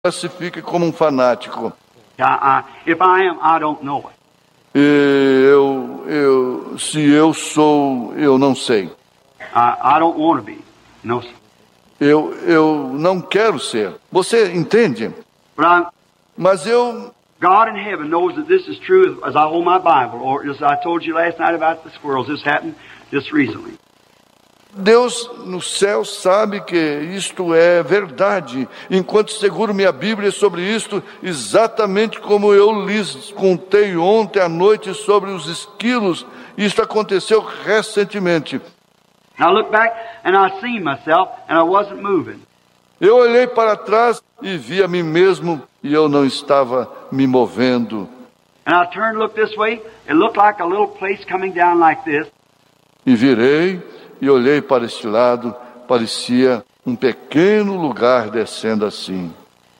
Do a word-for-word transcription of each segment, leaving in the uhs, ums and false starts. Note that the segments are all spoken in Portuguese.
classifique como um fanático. I, I, if I am, I don't know it. E eu, eu, se eu sou, eu não sei. I, I don't want to be. No, sir. Eu, eu não quero ser. Você entende? But I'm, Mas eu, God in heaven knows that this is true as I hold my Bible. Or as I told you last night about the squirrels, this happened just recently. Deus no céu sabe que isto é verdade. Enquanto seguro minha Bíblia sobre isto, exatamente como eu lhes contei ontem à noite sobre os esquilos, isto aconteceu recentemente. And I looked back and I seen myself and I wasn't moving. Eu olhei para trás e vi a mim mesmo e eu não estava me movendo. And I turned, looked this way. It looked like a little place coming down like this. E virei e olhei para este lado, parecia um pequeno lugar descendo assim.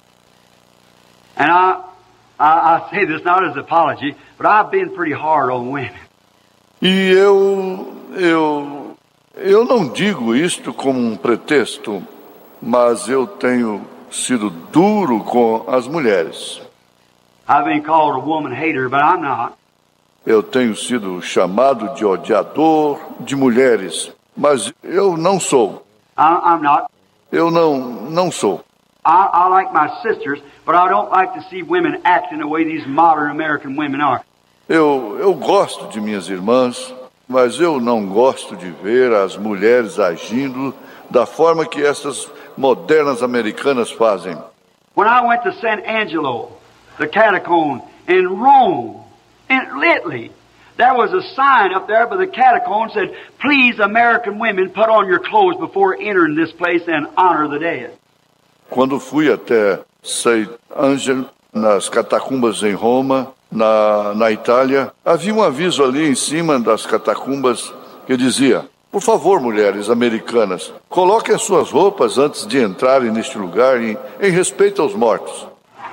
And I, I, I say this not as apology, but I've been pretty hard on women. E eu, eu, eu não digo isto como um pretexto, mas eu tenho sido duro com as mulheres. I've been called a woman hater, but I'm not. Eu tenho sido chamado de odiador de mulheres, mas eu não sou. I, I'm not. Eu não, não sou. I, I like my sisters, but I don't like to see women acting the way these modern American women are. Eu, eu gosto de minhas irmãs, mas eu não gosto de ver as mulheres agindo da forma que essas modernas americanas fazem. When I went to San Angelo, the catacomb in Rome, in Italy, there was a sign up there by the catacomb that said, "Please, American women, put on your clothes before entering this place and honor the dead." Quando fui até Saint Angelo, nas catacumbas em Roma, na, na Itália, havia um aviso ali em cima das catacumbas que dizia: por favor, mulheres americanas, coloquem as suas roupas antes de entrarem neste lugar em, em respeito aos mortos.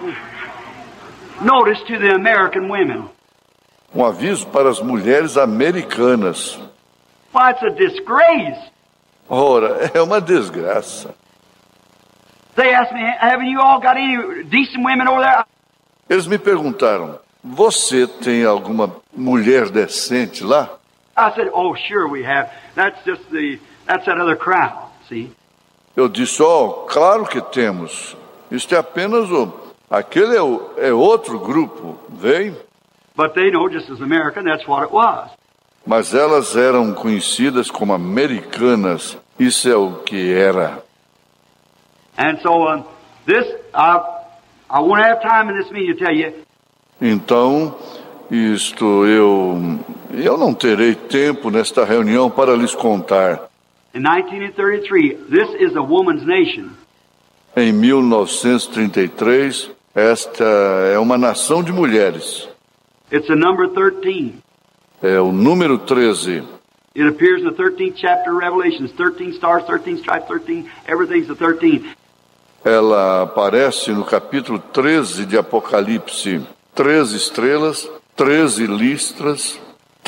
Notice to the American women. Um aviso para as mulheres americanas. Why, it's a disgrace. Ora, é uma desgraça. They asked me, haven't you all got any decent women over there? Eles me perguntaram: você tem alguma mulher decente lá? I said, oh, sure we have. That's just the, that's that other crowd, see? Eu disse: oh, claro que temos. Isto é apenas o... Aquele é, o, é outro grupo, vem? But they know, just as American, that's what it was. Mas elas eram conhecidas como americanas. Isso é o que era. And so, um, this, I, I won't have time in this meeting to tell you. Então, isto eu... Eu não terei tempo nesta reunião para lhes contar. In nineteen thirty-three, this is a woman's nation. Em mil novecentos e trinta e três, esta é uma nação de mulheres. It's the number thirteen. É o número treze. It appears in the thirteenth chapter of Revelations. thirteen stars, thirteen stripes, thirteen, everything's the thirteen. Ela aparece no capítulo treze de Apocalipse. treze estrelas, treze listras,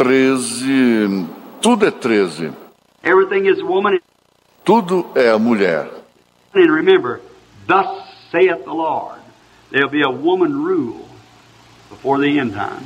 treze... Tudo é treze. Everything is a woman. Tudo é a mulher. And remember, thus saith the Lord, there'll be a woman rule before the end time.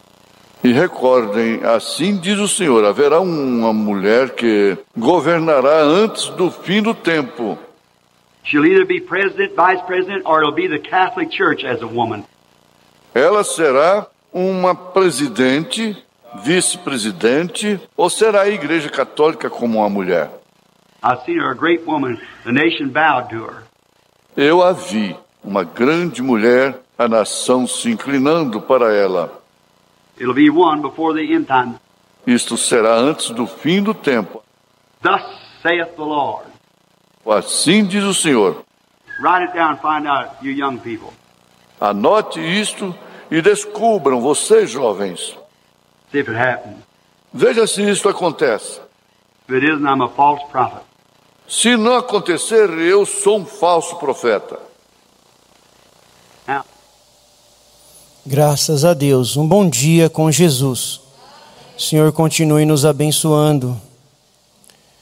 E recordem, assim diz o Senhor, haverá uma mulher que governará antes do fim do tempo. She'll either be president, vice president, or it'll be the Catholic Church as a woman. Ela será uma presidente, vice-presidente, ou será a Igreja Católica como uma mulher? I've seen her, a great woman. The nation bowed to her. Eu a vi, uma grande mulher, a nação se inclinando para ela. It'll be one before the end time. Isto será antes do fim do tempo. Thus saith the Lord. Assim diz o Senhor. Write it down and find out, you young people. Anote isto e descubram, vocês jovens. See if it happens. Veja se isto acontece. If it isn't, I'm a false prophet. Se não acontecer, eu sou um falso profeta. Now, Graças a Deus. Um bom dia com Jesus. O Senhor continue nos abençoando.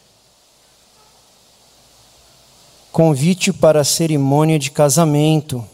Convite para a cerimônia de casamento.